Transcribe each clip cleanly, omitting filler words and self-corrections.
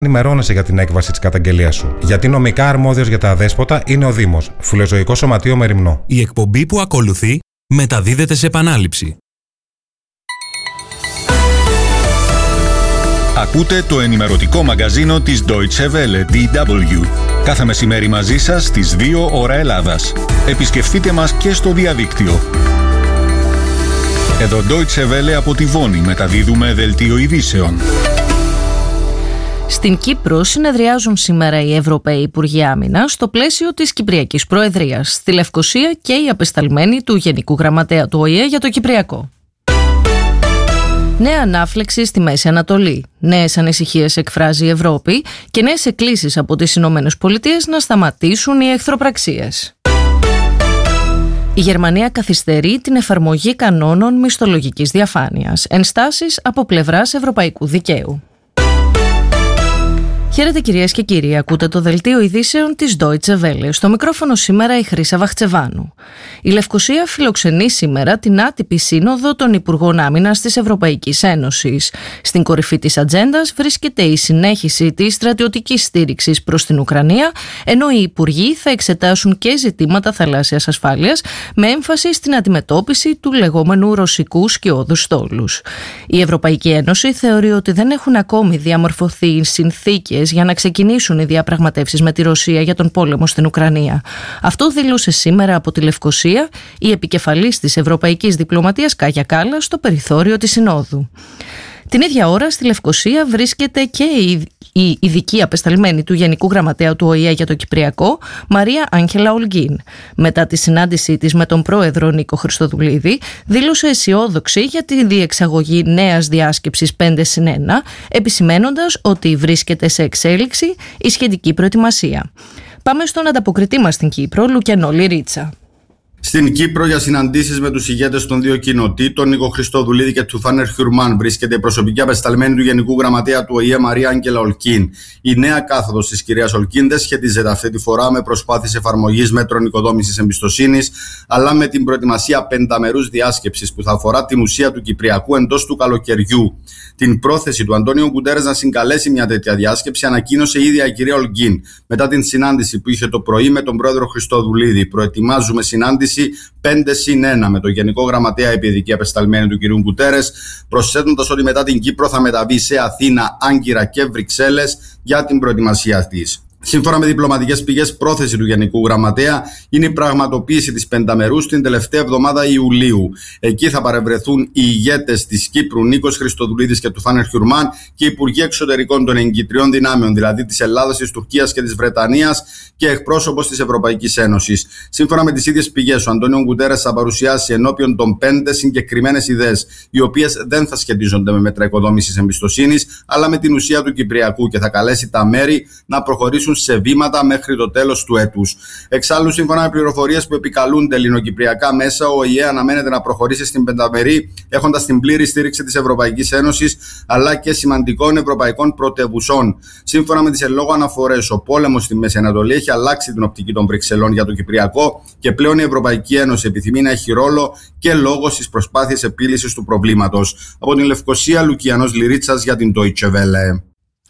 Ενημερώνεσαι για την έκβαση της καταγγελίας σου. Γιατί νομικά αρμόδιος για τα αδέσποτα είναι ο Δήμος. Φιλοζωικό Σωματείο Μεριμνό. Η εκπομπή που ακολουθεί μεταδίδεται σε επανάληψη. Ακούτε το ενημερωτικό μαγκαζίνο της Deutsche Welle, DW. Κάθε μεσημέρι μαζί σας στις 2 ώρα Ελλάδας. Επισκεφτείτε μας και στο διαδίκτυο. Εδώ Deutsche Welle από τη Βόνη μεταδίδουμε δελτίο ειδήσεων. Στην Κύπρο συνεδριάζουν σήμερα οι Ευρωπαίοι Υπουργοί Άμυνας στο πλαίσιο της Κυπριακής Προεδρίας. Στη Λευκοσία και οι απεσταλμένοι του Γενικού Γραμματέα του ΟΗΕ για το Κυπριακό. Νέα ανάφλεξη στη Μέση Ανατολή. Νέες ανησυχίες εκφράζει η Ευρώπη και νέες εκκλήσεις από τις Ηνωμένες Πολιτείες να σταματήσουν οι εχθροπραξίες. Η Γερμανία καθυστερεί την εφαρμογή κανόνων μισθολογικής διαφάνειας. Ενστάσεις από πλευράς ευρωπαϊκού δικαίου. Χαίρετε κυρίες και κύριοι, ακούτε το δελτίο ειδήσεων της Deutsche Welle. Στο μικρόφωνο σήμερα η Χρύσα Βαχτσεβάνου. Η Λευκοσία φιλοξενεί σήμερα την άτυπη σύνοδο των Υπουργών Άμυνας της Ευρωπαϊκής Ένωσης. Στην κορυφή της ατζέντας βρίσκεται η συνέχιση της στρατιωτικής στήριξης προς την Ουκρανία, ενώ οι Υπουργοί θα εξετάσουν και ζητήματα θαλάσσιας ασφάλειας με έμφαση στην αντιμετώπιση του λεγόμενου ρωσικού σκιώδους στόλους. Η Ευρωπαϊκή Ένωση θεωρεί ότι δεν έχουν ακόμη διαμορφωθεί συνθήκες για να ξεκινήσουν οι διαπραγματεύσεις με τη Ρωσία για τον πόλεμο στην Ουκρανία. Αυτό δήλωσε σήμερα από τη Λευκοσία η επικεφαλής της Ευρωπαϊκής Διπλωματίας Κάγια Κάλλας στο περιθώριο της Συνόδου. Την ίδια ώρα στη Λευκοσία βρίσκεται και η ειδική απεσταλμένη του Γενικού Γραμματέα του ΟΗΕ για το Κυπριακό, Μαρία Άγγελα Ολγκίν. Μετά τη συνάντησή της με τον πρόεδρο Νίκο Χριστοδουλίδη, δήλωσε αισιόδοξη για τη διεξαγωγή νέας διάσκεψης 5+1, επισημένοντας ότι βρίσκεται σε εξέλιξη η σχετική προετοιμασία. Πάμε στον ανταποκριτή μας στην Κύπρο, Λουκιανό Λιρίτσα. Στην Κύπρο για συναντήσεις με τους ηγέτες των δύο κοινοτήτων, Νίκο Χριστοδουλίδη και Τουφάνερ Χιουρμάν, βρίσκεται η προσωπική απεσταλμένη του Γενικού Γραμματέα του ΟΗΕ Μαρία Άγγελα Ολγκίν. Η νέα κάθοδος της κυρίας Ολγκίν δεν σχετίζεται αυτή τη φορά με προσπάθειες εφαρμογής μέτρων οικοδόμησης εμπιστοσύνης, αλλά με την προετοιμασία πενταμερούς διάσκεψης που θα αφορά την ουσία του Κυπριακού εντός του καλοκαιριού. Την πρόθεση του Αντώνιο Γκουντέρες να συγκαλέσει μια τέτοια διάσκεψη ανακοίνωσε η ίδια η κυρία Ολγκίν μετά την συνάντηση που είχε το πρωί με τον πρόεδρο Χριστοδουλίδη. Προετοιμάζουμε συνάντηση 5+1 με τον Γενικό Γραμματέα επί ειδική απεσταλμένη του κ. Γκουτέρες, προσθέτοντας ότι μετά την Κύπρο θα μεταβεί σε Αθήνα, Άγκυρα και Βρυξέλλες για την προετοιμασία της. Σύμφωνα με διπλωματικές πηγές, πρόθεση του Γενικού Γραμματέα είναι η πραγματοποίηση της πενταμερούς την τελευταία εβδομάδα Ιουλίου. Εκεί θα παρευρεθούν οι ηγέτες της Κύπρου, Νίκος Χριστοδουλίδης και Τουφάνερ Χιουρμάν, και οι υπουργοί εξωτερικών των εγκυτριών δυνάμεων, δηλαδή της Ελλάδας, της Τουρκίας και της Βρετανίας, και εκπρόσωπος της Ευρωπαϊκής Ένωσης. Σύμφωνα με τις ίδιες πηγές, ο Αντώνιο Γκουντέρες θα παρουσιάσει ενώπιον των 5 συγκεκριμένες ιδέες, οι οποίες δεν θα σχετίζονται με μέτρα οικοδόμησης εμπιστοσύνης, αλλά με την ουσία του Κυπριακού, και θα καλέσει τα μέρη να προχωρήσουν σε βήματα μέχρι το τέλος του έτους. Εξάλλου, σύμφωνα με πληροφορίες που επικαλούνται ελληνοκυπριακά μέσα, ο ΟΗΕ αναμένεται να προχωρήσει στην πενταμερή, έχοντας την πλήρη στήριξη της Ευρωπαϊκής Ένωσης αλλά και σημαντικών ευρωπαϊκών πρωτευουσών. Σύμφωνα με τις εν λόγω αναφορές, ο πόλεμος στη Μέση Ανατολή έχει αλλάξει την οπτική των Βρυξελών για το Κυπριακό και πλέον η Ευρωπαϊκή Ένωση επιθυμεί να έχει ρόλο και λόγο στις προσπάθειες επίλυσης του προβλήματος. Από την Λευκοσία, Λουκιανός Λιρίτσας για την Deutsche Welle.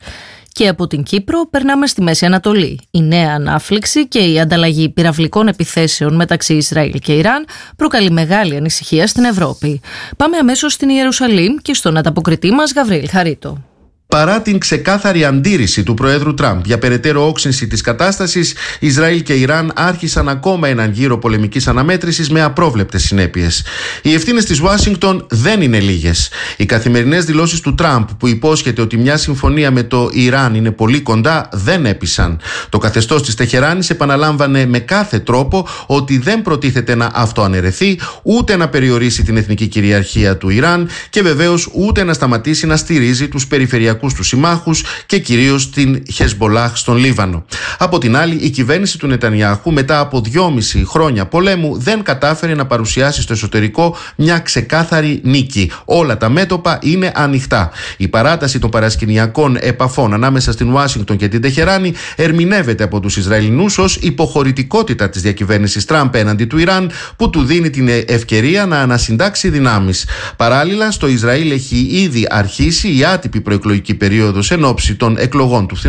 Και από την Κύπρο περνάμε στη Μέση Ανατολή. Η νέα ανάφλεξη και η ανταλλαγή πυραυλικών επιθέσεων μεταξύ Ισραήλ και Ιράν προκαλεί μεγάλη ανησυχία στην Ευρώπη. Πάμε αμέσως στην Ιερουσαλήμ και στον ανταποκριτή μας Γαβρίλ Χαρίτο. Παρά την ξεκάθαρη αντίρρηση του Προέδρου Τραμπ για περαιτέρω όξυνση της κατάστασης, Ισραήλ και Ιράν άρχισαν ακόμα έναν γύρο πολεμικής αναμέτρησης με απρόβλεπτες συνέπειες. Οι ευθύνες της Ουάσιγκτον δεν είναι λίγες. Οι καθημερινές δηλώσεις του Τραμπ, που υπόσχεται ότι μια συμφωνία με το Ιράν είναι πολύ κοντά, δεν έπεισαν. Το καθεστώς της Τεχεράνης επαναλάμβανε με κάθε τρόπο ότι δεν προτίθεται να αυτοαναιρεθεί, ούτε να περιορίσει την εθνική κυριαρχία του Ιράν και βεβαίως ούτε να σταματήσει να στηρίζει τους περιφερειακούς τους συμμάχους και κυρίως την Χεσμπολάχ στον Λίβανο. Από την άλλη, η κυβέρνηση του Νετανιάχου μετά από 2,5 χρόνια πολέμου δεν κατάφερε να παρουσιάσει στο εσωτερικό μια ξεκάθαρη νίκη. Όλα τα μέτωπα είναι ανοιχτά. Η παράταση των παρασκηνιακών επαφών ανάμεσα στην Ουάσιγκτον και την Τεχεράνη ερμηνεύεται από τους Ισραηλινούς ως υποχωρητικότητα της διακυβέρνησης Τραμπ έναντι του Ιράν, που του δίνει την ευκαιρία να ανασυντάξει δυνάμεις. Παράλληλα, στο Ισραήλ έχει ήδη αρχίσει η άτυπη προεκλογική προεκλογική περίοδος εν ώψη των εκλογών του φθινοπόρου.